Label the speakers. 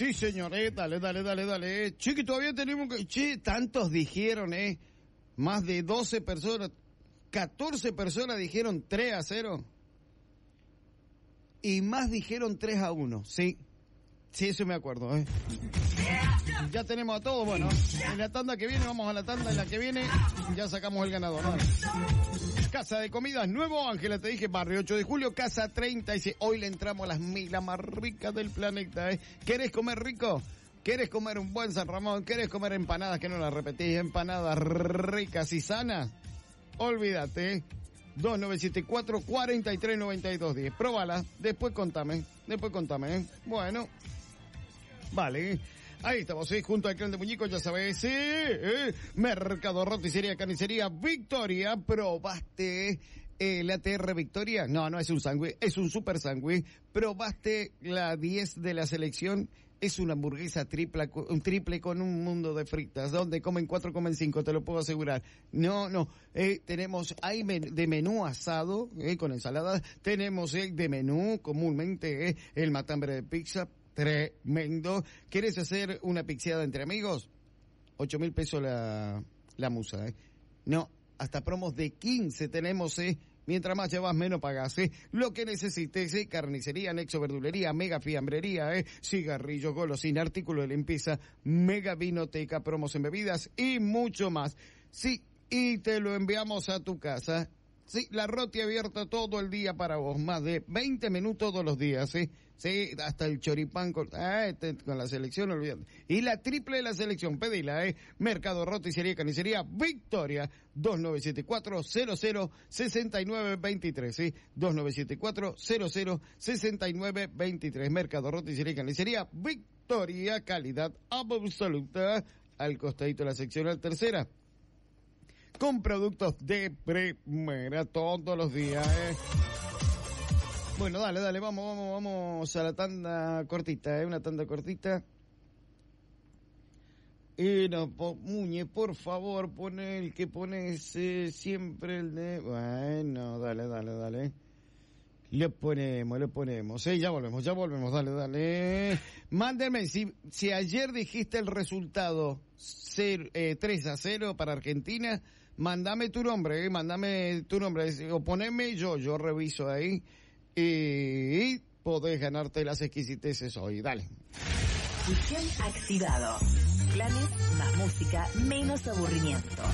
Speaker 1: Sí, señor, dale. Che, que todavía tenemos que... Che, tantos dijeron, más de 12 personas, 14 personas dijeron 3-0. Y más dijeron 3-1, sí. Sí, eso me acuerdo, Ya tenemos a todos, bueno. En la tanda que viene, vamos a la tanda en la que viene, ya sacamos el ganador, ¿no? Casa de Comidas Nuevo Ángela, te dije, barrio 8 de julio, casa 36. Hoy le entramos a las milas más ricas del planeta, ¿Querés comer rico? ¿Querés comer un buen San Ramón? ¿Querés comer empanadas que no las repetís? Empanadas ricas y sanas. Olvídate, 2974-439210. Próbala, después contame, Bueno, vale. Ahí estamos, junto al clan de muñecos, ya sabes, Mercado Roticería, Carnicería Victoria. ¿Probaste el ATR Victoria? No es un sándwich, es un super sándwich. ¿Probaste la 10 de la selección? Es una hamburguesa un triple con un mundo de fritas, donde comen 4, comen 5, te lo puedo asegurar. No, tenemos, hay de menú asado, con ensaladas, tenemos de menú comúnmente, el matambre de pizza, tremendo. ¿Quieres hacer una pixeada entre amigos? 8,000 pesos la musa, No, hasta promos de 15 tenemos, Mientras más llevas, menos pagás, Lo que necesites, carnicería, anexo, verdulería, mega fiambrería, cigarrillos, golosina, artículos de limpieza, mega vinoteca, promos en bebidas y mucho más. Sí, y te lo enviamos a tu casa. Sí, la roti abierta todo el día para vos, más de 20 minutos todos los días, Sí, hasta el choripán con la selección, olvídate. Y la triple de la selección, pedila, Mercado Roticería, Carnicería Victoria, 2974-006923, 2974-006923, Mercado Roticería, Carnicería Victoria, calidad absoluta, al costadito de la seccional tercera. Con productos de primera todos los días, Bueno, dale, vamos a la tanda cortita, una tanda cortita. Y no, Muñe, por favor, pone el que pones siempre el de... Bueno, dale. Le ponemos, ya volvemos, dale. Mándenme, si ayer dijiste el resultado 3-0 para Argentina, mándame tu nombre, o poneme yo reviso ahí, y podés ganarte las exquisiteces hoy, dale.
Speaker 2: Fusión activado. Planes más música, menos aburrimiento.